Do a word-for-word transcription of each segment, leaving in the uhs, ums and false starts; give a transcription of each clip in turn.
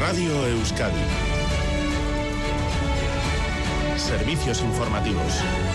Radio Euskadi. Servicios informativos.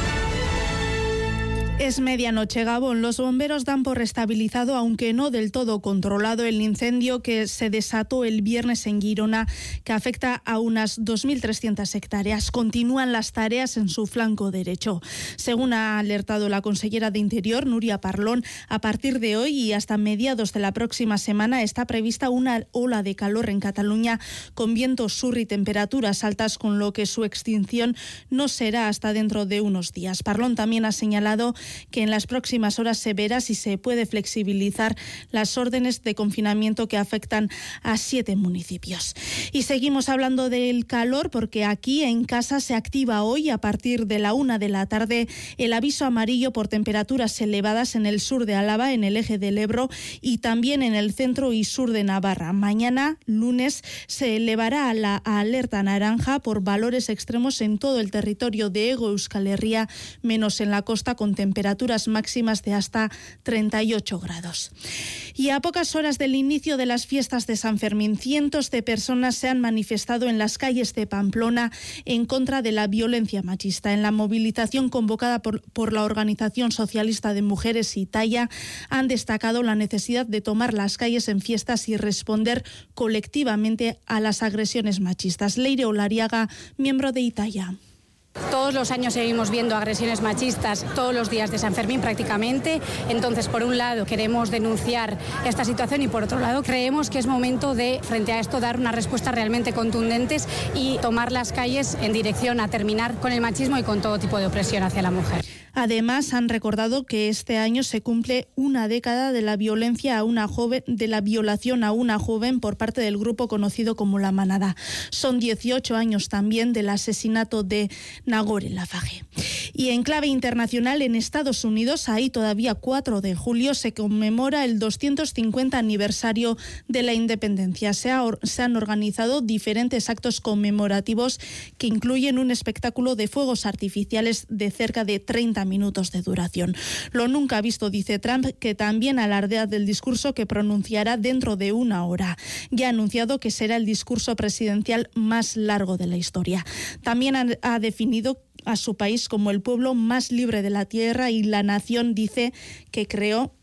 Es medianoche, Gabón. Los bomberos dan por restabilizado, aunque no del todo controlado, el incendio que se desató el viernes en Girona, que afecta a unas dos mil trescientas hectáreas. Continúan las tareas en su flanco derecho. Según ha alertado la consellera de Interior, Nuria Parlon, a partir de hoy y hasta mediados de la próxima semana está prevista una ola de calor en Cataluña con viento sur y temperaturas altas, con lo que su extinción no será hasta dentro de unos días. Parlon también ha señalado que en las próximas horas se verá si se puede flexibilizar las órdenes de confinamiento que afectan a siete municipios. Y seguimos hablando del calor, porque aquí en casa se activa hoy a partir de la una de la tarde el aviso amarillo por temperaturas elevadas en el sur de Álava, en el eje del Ebro y también en el centro y sur de Navarra. Mañana, lunes, se elevará a la alerta naranja por valores extremos en todo el territorio de Hego Euskal Herria, menos en la costa, con temperaturas temperaturas máximas de hasta treinta y ocho grados. Y a pocas horas del inicio de las fiestas de San Fermín, cientos de personas se han manifestado en las calles de Pamplona en contra de la violencia machista. En la movilización convocada por, por la Organización Socialista de Mujeres Itaia, han destacado la necesidad de tomar las calles en fiestas y responder colectivamente a las agresiones machistas. Leire Olariaga, miembro de Itaia. Todos los años seguimos viendo agresiones machistas todos los días de San Fermín prácticamente. Entonces, por un lado, queremos denunciar esta situación y por otro lado, creemos que es momento de, frente a esto, dar unas respuestas realmente contundentes y tomar las calles en dirección a terminar con el machismo y con todo tipo de opresión hacia la mujer. Además, han recordado que este año se cumple una década de la violencia a una joven, de la violación a una joven por parte del grupo conocido como La Manada. Son dieciocho años también del asesinato de Nagore Laffage. Y en clave internacional, en Estados Unidos, ahí todavía cuatro de julio, se conmemora el doscientos cincuenta aniversario de la independencia. Se, ha, se han organizado diferentes actos conmemorativos que incluyen un espectáculo de fuegos artificiales de cerca de treinta minutos de duración. Lo nunca visto, dice Trump, que también alardea del discurso que pronunciará dentro de una hora. Ya ha anunciado que será el discurso presidencial más largo de la historia. También ha, ha definido a su país como el pueblo más libre de la tierra y la nación, dice, que creó.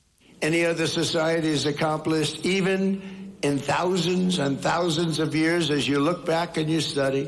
Any other society has accomplished, even in thousands and thousands of years, as you look back and you study.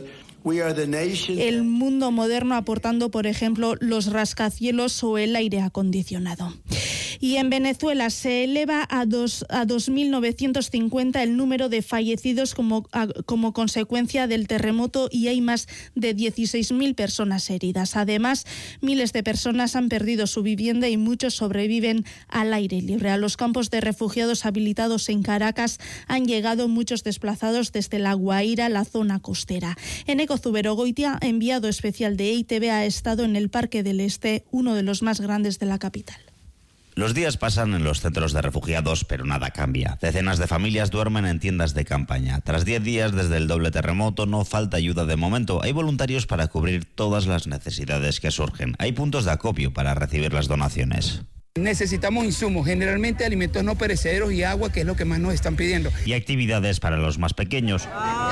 El mundo moderno aportando, por ejemplo, los rascacielos o el aire acondicionado. Y en Venezuela se eleva a, dos, a dos mil novecientos cincuenta el número de fallecidos como, a, como consecuencia del terremoto y hay más de dieciséis mil personas heridas. Además, miles de personas han perdido su vivienda y muchos sobreviven al aire libre. A los campos de refugiados habilitados en Caracas han llegado muchos desplazados desde La Guaira, la zona costera. Eneko Zuberogoitia, enviado especial de E I Te Be, ha estado en el Parque del Este, uno de los más grandes de la capital. Los días pasan en los centros de refugiados, pero nada cambia. Decenas de familias duermen en tiendas de campaña. Tras diez días desde el doble terremoto, no falta ayuda de momento. Hay voluntarios para cubrir todas las necesidades que surgen. Hay puntos de acopio para recibir las donaciones. Necesitamos insumos, generalmente alimentos no perecederos y agua, que es lo que más nos están pidiendo. Y actividades para los más pequeños.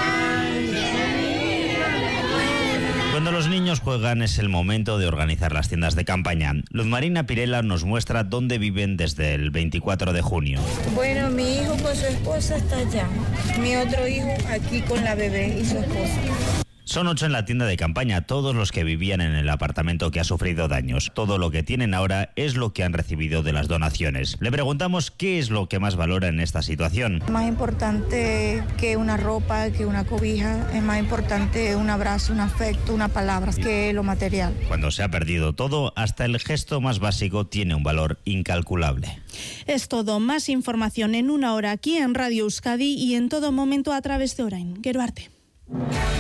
Cuando los niños juegan es el momento de organizar las tiendas de campaña. Luz Marina Pirela nos muestra dónde viven desde el veinticuatro de junio. Bueno, mi hijo con su esposa está allá. Mi otro hijo aquí con la bebé y su esposa. Son ocho en la tienda de campaña, todos los que vivían en el apartamento que ha sufrido daños. Todo lo que tienen ahora es lo que han recibido de las donaciones. Le preguntamos qué es lo que más valora en esta situación. Más importante que una ropa, que una cobija, es más importante un abrazo, un afecto, una palabra, que lo material. Cuando se ha perdido todo, hasta el gesto más básico tiene un valor incalculable. Es todo. Más información en una hora aquí en Radio Euskadi y en todo momento a través de Orain. Gero arte.